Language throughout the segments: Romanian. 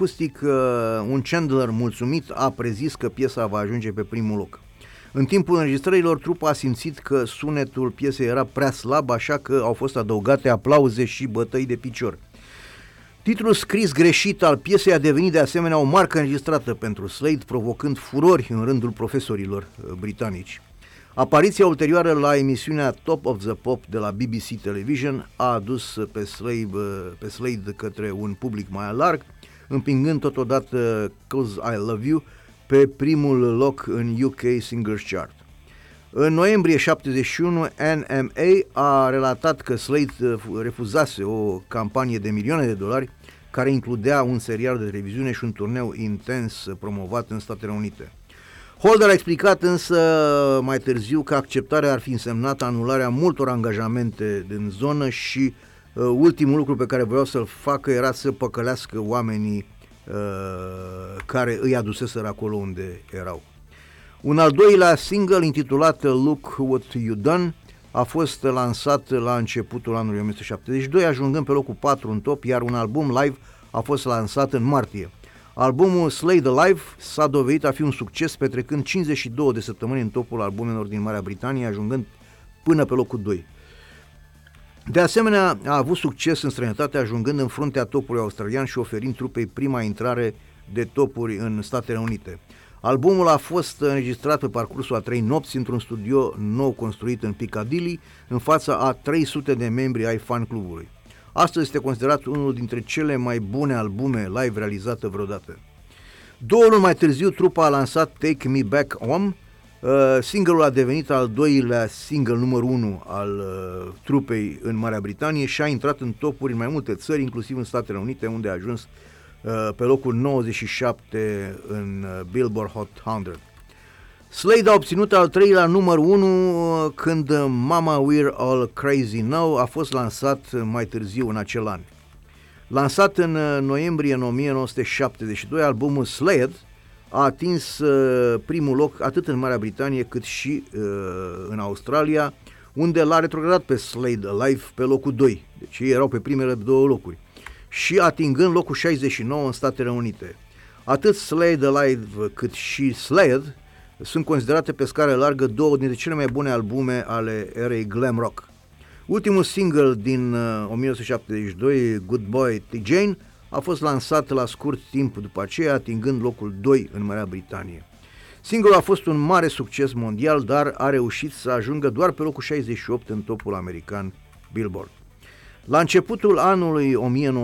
acustic, un Chandler mulțumit a prezis că piesa va ajunge pe primul loc. În timpul înregistrărilor, trupa a simțit că sunetul piesei era prea slab, așa că au fost adăugate aplauze și bătăi de picior. Titlul scris greșit al piesei a devenit de asemenea o marcă înregistrată pentru Slade, provocând furori în rândul profesorilor britanici. Apariția ulterioară la emisiunea Top of the Pop de la BBC Television a adus pe Slade către un public mai larg, împingând totodată 'Cause I Love You pe primul loc în UK Singles Chart. În noiembrie 71, NMA a relatat că Slade refuzase o campanie de milioane de dolari care includea un serial de televiziune și un turneu intens promovat în Statele Unite. Holder a explicat însă mai târziu că acceptarea ar fi însemnat anularea multor angajamente din zonă și ultimul lucru pe care vreau să-l facă era să păcălească oamenii care îi aduseseră acolo unde erau. Un al doilea single intitulat Look What You Done a fost lansat la începutul anului 1972, ajungând pe locul 4 în top, iar un album live a fost lansat în martie. Albumul Slade Alive s-a dovedit a fi un succes, petrecând 52 de săptămâni în topul albumelor din Marea Britanie, ajungând până pe locul 2. De asemenea, a avut succes în străinătate, ajungând în fruntea topului australian și oferind trupei prima intrare de topuri în Statele Unite. Albumul a fost înregistrat pe parcursul a 3 nopți într-un studio nou construit în Piccadilly, în fața a 300 de membri ai fan-clubului. Astăzi este considerat unul dintre cele mai bune albume live realizate vreodată. 2 luni mai târziu, trupa a lansat Take Me Back Home. Single-ul a devenit al doilea single numărul 1 al trupei în Marea Britanie și a intrat în topuri în mai multe țări, inclusiv în Statele Unite, unde a ajuns pe locul 97 în Billboard Hot 100. Slade a obținut al treilea număr 1 când Mama We're All Crazy Now a fost lansat mai târziu în acel an. Lansat în noiembrie în 1972, albumul Slade a atins primul loc atât în Marea Britanie cât și în Australia, unde l-a retrogradat pe Slade Alive pe locul 2, deci ei erau pe primele 2 locuri, și atingând locul 69 în Statele Unite. Atât Slade Alive cât și Slade sunt considerate pe scară largă 2 dintre cele mai bune albume ale erei glam rock. Ultimul single din 1972, Goodbye Jane, a fost lansat la scurt timp după aceea, atingând locul 2 în Marea Britanie. Singlul a fost un mare succes mondial, dar a reușit să ajungă doar pe locul 68 în topul american Billboard. La începutul anului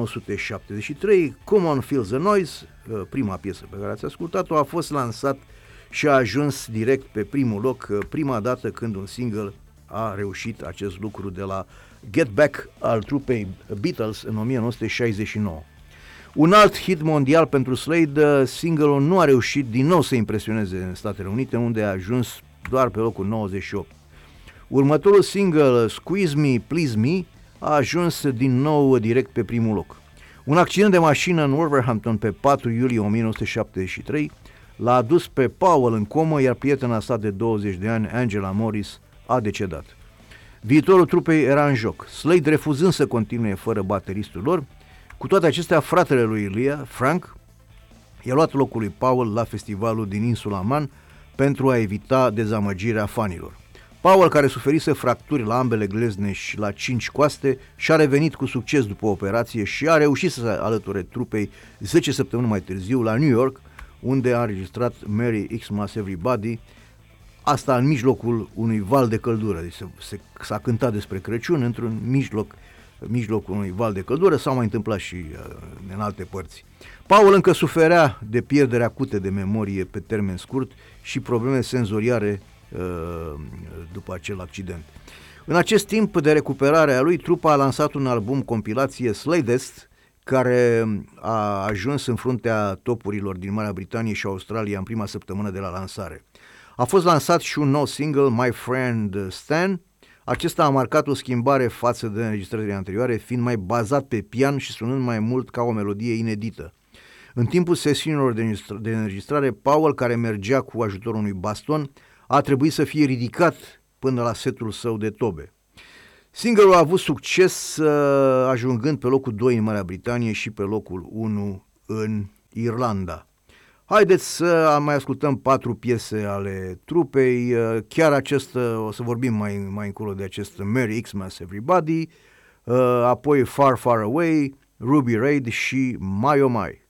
1973, Come On Feel the Noise, prima piesă pe care ați ascultat-o, a fost lansat și a ajuns direct pe primul loc, prima dată când un single a reușit acest lucru de la Get Back al trupei Beatles în 1969. Un alt hit mondial pentru Slade, single-ul nu a reușit din nou să impresioneze în Statele Unite, unde a ajuns doar pe locul 98. Următorul single, Squeeze Me, Please Me, a ajuns din nou direct pe primul loc. Un accident de mașină în Wolverhampton pe 4 iulie 1973 l-a adus pe Powell în comă, iar prietena sa de 20 de ani, Angela Morris, a decedat. Viitorul trupei era în joc, Slade refuzând să continue fără bateristul lor. Cu toate acestea, fratele lui Leah, Frank, i-a luat locul lui Powell la festivalul din insula Man pentru a evita dezamăgirea fanilor. Powell, care suferise fracturi la ambele glezne și la 5 coaste, și-a revenit cu succes după operație și a reușit să se alăture trupei 10 săptămâni mai târziu la New York, unde a înregistrat Merry Xmas Everybody, asta în mijlocul unui val de căldură. Deci s-a cântat despre Crăciun într-un mijlocul unui val de căldură, s-au mai întâmplat și în alte părți. Powell încă suferea de pierdere acute de memorie pe termen scurt și probleme senzoriale după acel accident. În acest timp de recuperare a lui, trupa a lansat un album compilație Sladest, care a ajuns în fruntea topurilor din Marea Britanie și Australia în prima săptămână de la lansare. A fost lansat și un nou single, My Friend Stan. Acesta a marcat o schimbare față de înregistrările anterioare, fiind mai bazat pe pian și sunând mai mult ca o melodie inedită. În timpul sesiunilor de înregistrare, Powell, care mergea cu ajutorul unui baston, a trebuit să fie ridicat până la setul său de tobe. Single-ul a avut succes, ajungând pe locul 2 în Marea Britanie și pe locul 1 în Irlanda. Haideți să mai ascultăm 4 piese ale trupei, chiar o să vorbim mai încolo de acest Merry Xmas Everybody, apoi Far Far Away, Ruby Raid și My Oh My.